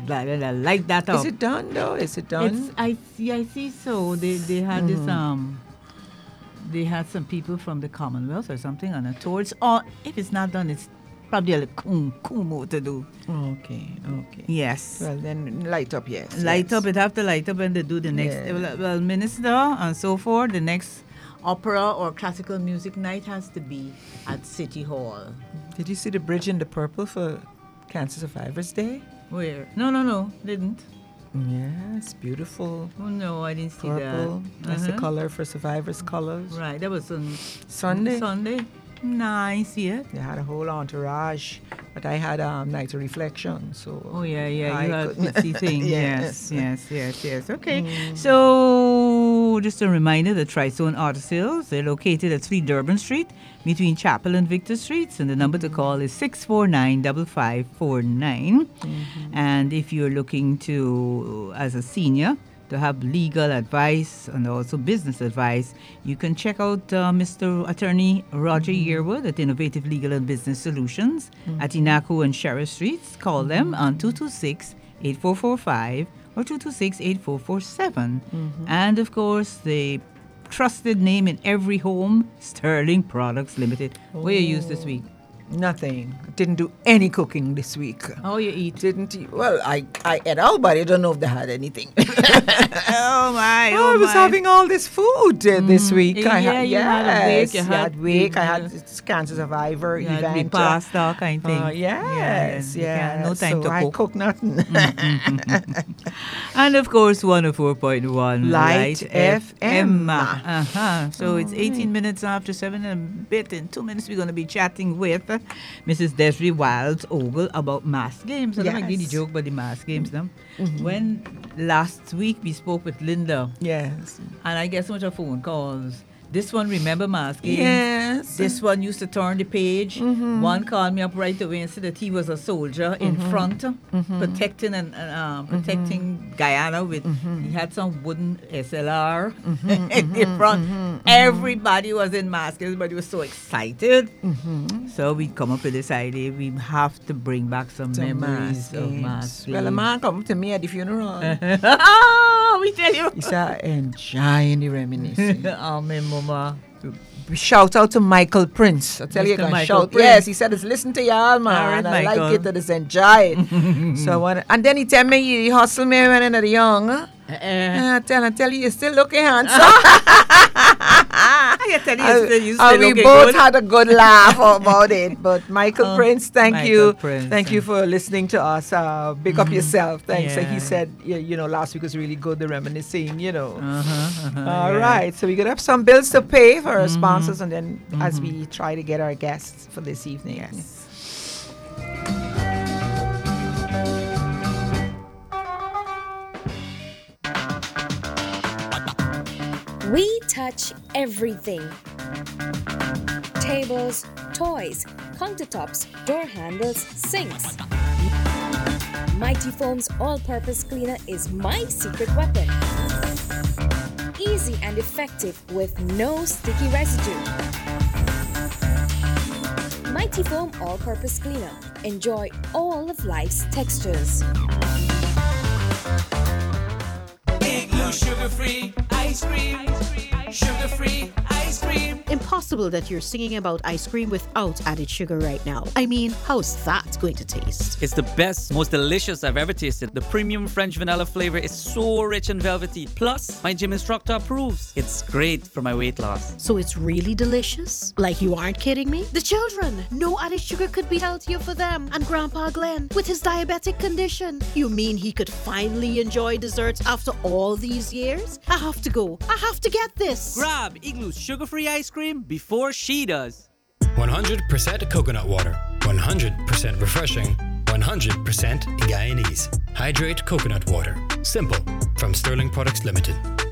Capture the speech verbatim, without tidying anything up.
light that up. Is it done though? Is it done? It's, I see. I see. So they they had mm-hmm. this um. They had some people from the Commonwealth or something on a tour. It's all, if it's not done, it's probably a little kumo to do. Okay, okay. Yes. Well, then light up, yes. Light yes. up. It have to light up when they do the next. Yeah. Well, well, minister and so forth. The next opera or classical music night has to be at City Hall. Did you see the bridge in the purple for Cancer Survivors Day? Where? No, no, no. Didn't. Yes, beautiful. Oh no, I didn't see purple. that. Purple. That's uh-huh. the color for Survivors colors. Right. That was on Sunday. Sunday. Nice, yeah. They had a whole entourage, but I had a um, night of reflection, so. Oh yeah, yeah. I you had fifty things. yes. yes, yes, yes, yes. Okay. Mm. So just a reminder: the Trizone Auto Sales. They're located at three Durban Street, between Chapel and Victor Streets, and the number to call is six four nine five five four nine. Mm-hmm. And if you're looking to, as a senior, to have legal advice and also business advice, you can check out uh, Mister Attorney Roger mm-hmm. Yearwood at Innovative Legal and Business Solutions mm-hmm. at Inaku and Sheriff Streets. Call mm-hmm. them on two two six, eight four four five or two two six, eight four four seven. Mm-hmm. And, of course, the trusted name in every home, Sterling Products Limited. Oh. What you use this week? Nothing. Didn't do any cooking this week. How you eat? Didn't eat. Well, I, I ate out, but I don't know if they had anything. oh my! Oh, I was my. having all this food uh, this mm. week. Yeah, I had, you yes, had a week. You had, had week. I yeah. had this Cancer Survivor you event. Had pasta kind of thing. Uh, yes, yeah, yes. No time so to I cook. cook nothing. And of course, one oh four point one Light, Light F M. Uh-huh. So all it's eighteen right. minutes after seven and a bit. In two minutes, we're going to be chatting with uh, Missus Desiree Wilds Ogle about mass games. I yes. don't like the joke about the mass games. Now. Mm-hmm. When last week we spoke with Linda. Yes. And I get so much of phone calls. This one, remember mass games? Yes. This one used to turn the page. Mm-hmm. One called me up right away and said that he was a soldier in Mm-hmm. front, mm-hmm. protecting and uh, protecting mm-hmm. Guyana with. Mm-hmm. He had some wooden S L R mm-hmm. in front. Mm-hmm. Everybody was in mass games. Everybody was so excited. Mm-hmm. So we come up with this idea. We have to bring back some, some memories mass of mass games. Well, a man come to me at the funeral. Oh, we tell you. He said, enjoying the reminiscing. Amen, Mama. Shout out to Michael Prince. I tell Mister you, I can Michael shout. Prince. Yes, he said, "It's listen to y'all, man. All right, I Michael. like it, and it's enjoy it." So I wanna, and then he tell me he hustle me when I was young. Uh, Uh, I tell, I tell you, you're still looking handsome. I tell you, you still, you still and we looking both good. had a good laugh about it. But Michael Oh, Prince, thank Michael you, Prince. thank you for listening to us. Uh, big up yourself. Thanks. Like Yeah. he said, you, you know, last week was really good. The reminiscing, you know. Uh-huh, uh-huh, All yeah. right, so we're gonna have some bills to pay for our Mhm. sponsors, and then as Mhm. we try to get our guests for this evening. Yes. We touch everything. Tables, toys, countertops, door handles, sinks. Mighty Foam's all-purpose cleaner is my secret weapon. Easy and effective with no sticky residue. Mighty Foam all-purpose cleaner. Enjoy all of life's textures. Igloo sugar-free ice cream. Sugar-free ice cream. Impossible that you're singing about ice cream without added sugar right now. I mean, how's that going to taste? It's the best, most delicious I've ever tasted. The premium French vanilla flavor is so rich and velvety. Plus, my gym instructor approves. It's great for my weight loss. So it's really delicious? Like you aren't kidding me? The children! No added sugar could be healthier for them. And Grandpa Glenn, with his diabetic condition. You mean he could finally enjoy desserts after all these years? I have to go. I have to get this. Grab Igloo's sugar-free ice cream before she does. one hundred percent coconut water. one hundred percent refreshing. one hundred percent Guyanese. Hydrate coconut water. Simple. From Sterling Products Limited.